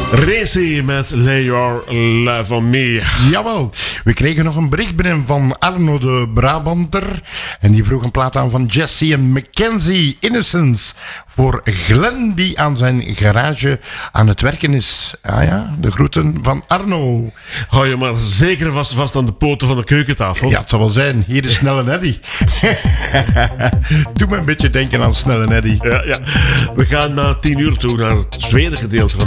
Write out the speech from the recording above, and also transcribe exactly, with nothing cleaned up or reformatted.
Racy met Lay Your Love on Me. Jawel, we kregen nog een bericht binnen van Arno de Brabanter. En die vroeg een plaat aan van Jesse en Mackenzie Innocence. Voor Glenn die aan zijn garage aan het werken is. Ah ja, de groeten van Arno. Hou je maar zeker vast, vast aan de poten van de keukentafel. Ja, het zal wel zijn. Hier is Snelle Eddy. Doe me een beetje denken aan Snelle Eddy. Ja, ja. We gaan na tien uur toe naar het tweede gedeelte van